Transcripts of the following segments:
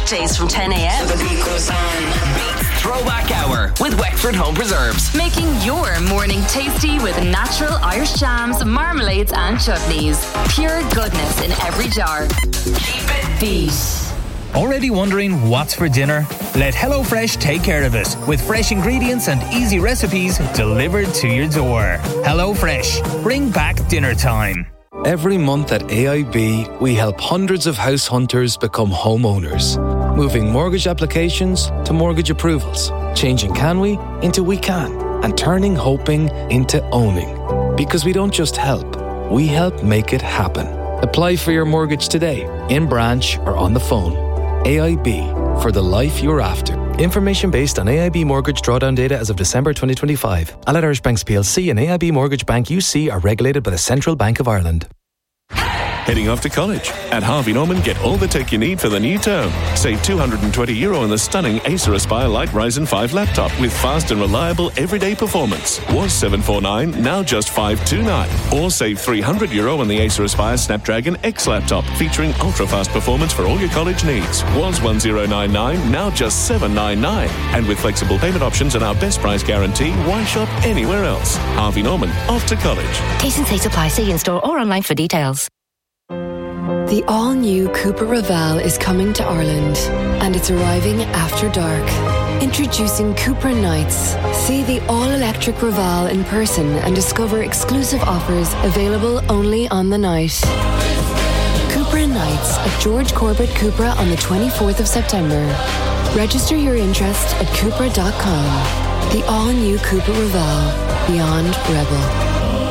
Weekdays from 10 a.m. So the beat goes on. Beats Throwback Hour with Wexford Home Preserves. Making your morning tasty with natural Irish jams, marmalades and chutneys. Pure goodness in every jar. Keep it Beat. Already wondering what's for dinner? Let HelloFresh take care of it with fresh ingredients and easy recipes delivered to your door. HelloFresh, bring back dinner time. Every month at AIB, we help hundreds of house hunters become homeowners, moving mortgage applications to mortgage approvals, changing can we into we can, and turning hoping into owning. Because we don't just help, we help make it happen. Apply for your mortgage today, in branch or on the phone. AIB, for the life you're after. Information based on AIB mortgage drawdown data as of December 2025. Allied Irish Banks PLC and AIB Mortgage Bank UC are regulated by the Central Bank of Ireland. Heading off to college? At Harvey Norman, get all the tech you need for the new term. Save €220 on the stunning Acer Aspire Light Ryzen 5 laptop with fast and reliable everyday performance. Was $749, now just $529. Or save €300 on the Acer Aspire Snapdragon X laptop featuring ultra-fast performance for all your college needs. Was $1099, now just $799. And with flexible payment options and our best price guarantee, why shop anywhere else? Harvey Norman, off to college. T&Cs apply. See in store or online for details. The all-new Cupra Raval is coming to Ireland, and it's arriving after dark. Introducing Cupra Nights. See the all-electric Raval in person and discover exclusive offers available only on the night. Cupra Nights at George Corbett Cupra on the 24th of September. Register your interest at Cupra.com. The all-new Cupra Raval. Beyond Rebel.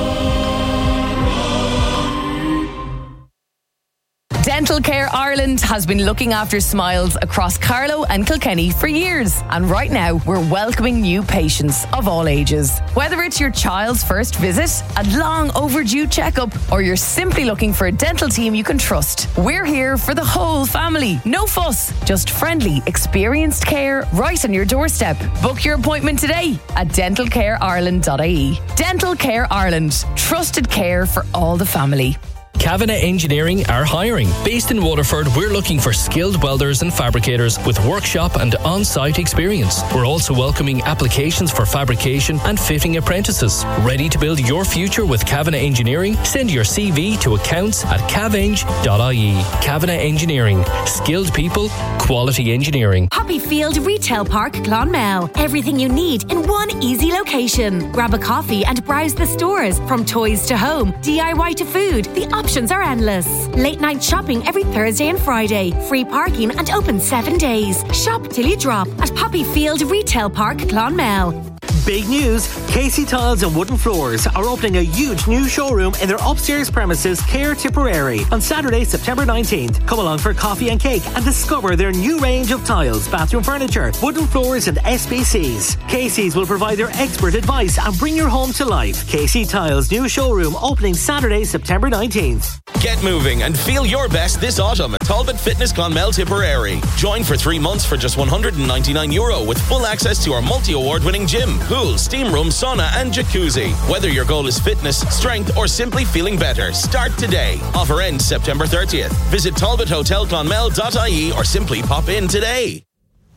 Dental Care Ireland has been looking after smiles across Carlow and Kilkenny for years. And right now, we're welcoming new patients of all ages. Whether it's your child's first visit, a long overdue checkup, or you're simply looking for a dental team you can trust, we're here for the whole family. No fuss, just friendly, experienced care right on your doorstep. Book your appointment today at dentalcareireland.ie. Dental Care Ireland. Trusted care for all the family. Kavanagh Engineering are hiring. Based in Waterford, we're looking for skilled welders and fabricators with workshop and on-site experience. We're also welcoming applications for fabrication and fitting apprentices. Ready to build your future with Kavanagh Engineering? Send your CV to accounts@caveng.ie. Kavanagh Engineering. Skilled people, quality engineering. Poppyfield Retail Park, Clonmel. Everything you need in one easy location. Grab a coffee and browse the stores. From toys to home, DIY to food. The options are endless. Late night shopping every Thursday and Friday. Free parking and open 7 days. Shop till you drop at Poppyfield Retail Park, Clonmel. Big news! Casey Tiles and Wooden Floors are opening a huge new showroom in their upstairs premises, Care Tipperary, on Saturday, September 19th. Come along for coffee and cake and discover their new range of tiles, bathroom furniture, wooden floors and SBCs. Casey's will provide their expert advice and bring your home to life. Casey Tiles' new showroom opening Saturday, September 19th. Get moving and feel your best this autumn at Talbot Fitness Clonmel Tipperary. Join for 3 months for just €199 with full access to our multi-award-winning gym, pool, steam room, sauna and jacuzzi. Whether your goal is fitness, strength or simply feeling better, start today. Offer ends September 30th. Visit talbothotelclonmel.ie or simply pop in today.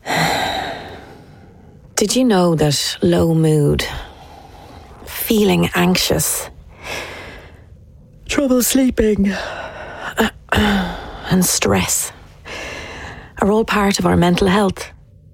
Did you know that low mood, feeling anxious, trouble sleeping, and stress are all part of our mental health?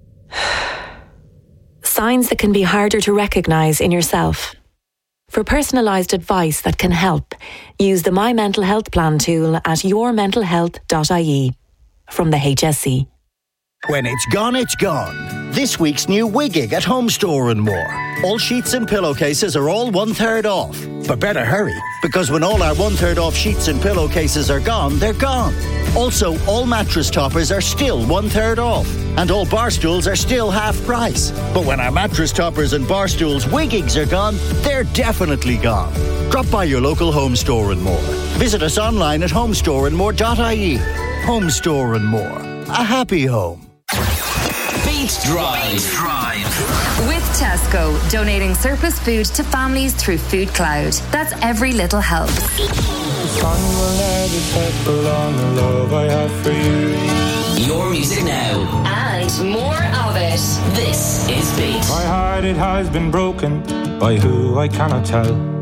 Signs that can be harder to recognise in yourself. For personalised advice that can help, use the My Mental Health Plan tool at yourmentalhealth.ie from the HSE. When it's gone, it's gone. This week's new Wiggig at Home Store and More. All sheets and pillowcases are all 1/3 off. But better hurry, because when all our 1/3 off sheets and pillowcases are gone, they're gone. Also, all mattress toppers are still 1/3 off. And all bar stools are still half price. But when our mattress toppers and bar stools Wiggigs are gone, they're definitely gone. Drop by your local Home Store and More. Visit us online at homestoreandmore.ie. Home Store and More. A happy home. Beat Drive. With Tesco, donating surplus food to families through Food Cloud. That's every little helps. The sun will never settle on the love I have for you. Your music music now. And more of it. This is Beat. My heart, it has been broken by who I cannot tell.